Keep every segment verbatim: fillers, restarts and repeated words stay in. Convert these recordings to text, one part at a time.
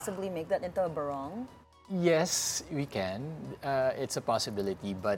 possibly make that into a barong? Yes, we can. Uh, it's a possibility, but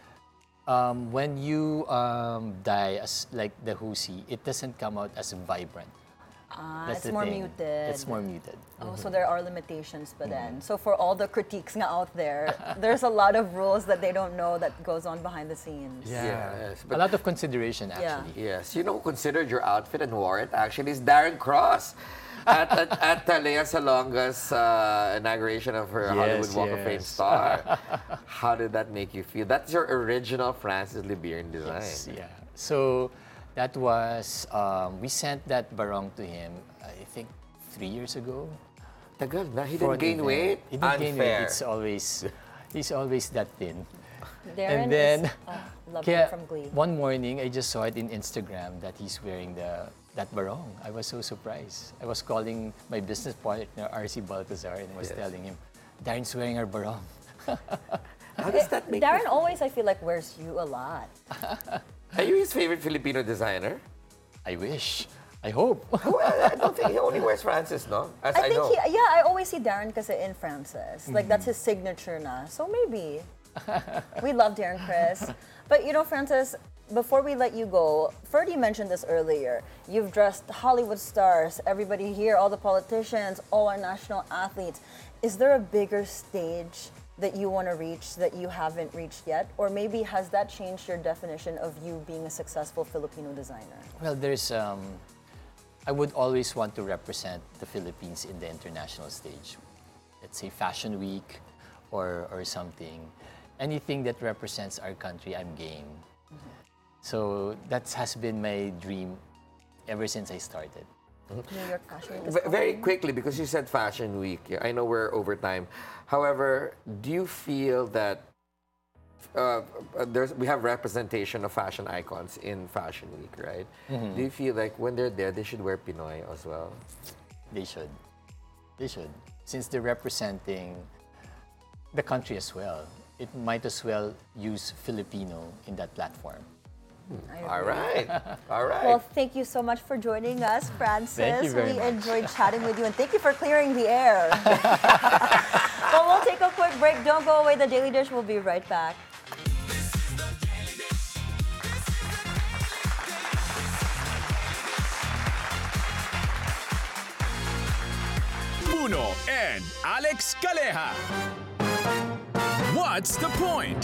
um, when you um, dye as like the husi, it doesn't come out as vibrant. Ah, That's it's the more thing. muted. It's more muted. Oh, so there are limitations but then. So for all the critiques nga out there, there's a lot of rules that they don't know that goes on behind the scenes. Yeah, Yes, a but- lot of consideration Yeah. actually. Yes, you know who considered your outfit and wore it actually is Darren Cross. At, at, at uh, Lea Salonga's uh, inauguration of her Yes, Hollywood Walk of Fame yes. star. How did that make you feel? That's your original Francis Libiern design. Yes, yeah. So that was, um, we sent that barong to him, I think, three years ago. Tagal na, he for didn't an gain event. weight? He didn't gain weight. Unfair. It's always, he's always that thin. Darren And then, is, oh, love Kaya him from Glee. one morning, I just saw it in Instagram that he's wearing the that barong. I was so surprised. I was calling my business partner, R C Baltazar, and was Yes. telling him, Darren's wearing our barong. How does that make Darren you always, I feel like, wears you a lot. Are you his favorite Filipino designer? I wish. I hope. Well, I don't think he only wears Francis, no? As I, I think know. he, yeah, I always see Darren kasi in Francis. Like that's his signature na. So maybe. We love Darren Chris. But you know, Francis, before we let you go, Ferdy mentioned this earlier. You've dressed Hollywood stars, everybody here, all the politicians, all our national athletes. Is there a bigger stage that you want to reach that you haven't reached yet? Or maybe has that changed your definition of you being a successful Filipino designer? Well, there's, um, I would always want to represent the Philippines in the international stage. Let's say Fashion Week or, or something. Anything that represents our country, I'm game. So that has been my dream ever since I started. New York Fashion Week is V- Very coming. quickly, because you said Fashion Week. Yeah, I know we're over time. However, do you feel that uh, there's, we have representation of fashion icons in Fashion Week, right? Do you feel like when they're there, they should wear Pinoy as well? They should. They should. Since they're representing the country as well, it might as well use Filipino in that platform. I All agree. right. All right. Well, thank you so much for joining us, Francis. Thank you very we much. enjoyed chatting with you, and thank you for clearing the air. Well, we'll take a quick break. Don't go away. The Daily Dish will be right back. Puno and Alex Caleja. What's the point?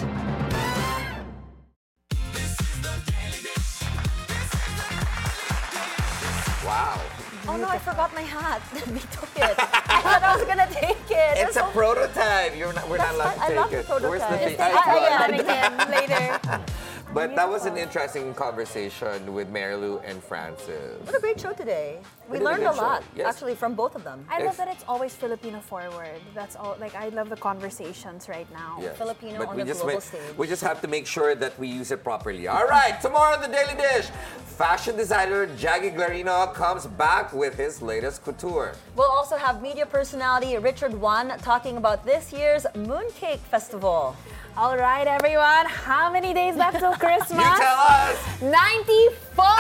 Wow. Oh no, I forgot my hat. We took it. I thought I was gonna take it. It's That's a so- prototype. You're not, we're not That's allowed fine. I to love take the it. Where's the prototype. thing? It's- I I- got I it. am again later. But that was an interesting conversation with Marilu and Francis. What a great show today. We did a learned good a show. lot, Yes. actually, from both of them. I love that it's always Filipino forward. That's all. Like I love the conversations right now. Yes. Filipino But on we the just global ma- stage. We just have to make sure that we use it properly. All right, tomorrow on the Daily Dish, fashion designer Jaggy Glarino comes back with his latest couture. We'll also have media personality Richard Wan talking about this year's Mooncake Festival. All right, everyone. How many days left till Christmas? You tell us! ninety-four!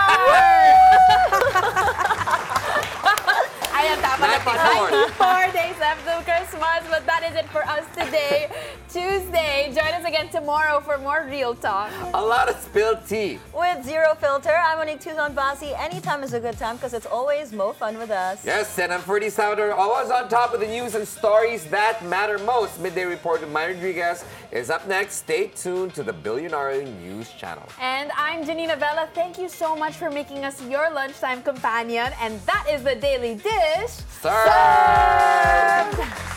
Ayan, tama na po. ninety-four. ninety-four days left till Christmas, but that is it for us today, Tuesday. Join us again tomorrow for more Real Talk. A lot of spilled tea. With Zero Filter, I'm Monique Tuzon Basi. Anytime is a good time because it's always more fun with us. Yes, and I'm Ferdy Sounder, always on top of the news and stories that matter most. Midday Report with Maya Rodriguez is up next. Stay tuned to the Billionaire News Channel. And I'm Janina Vela. Thank you so much for making us your lunchtime companion. And that is the Daily Dish. Served!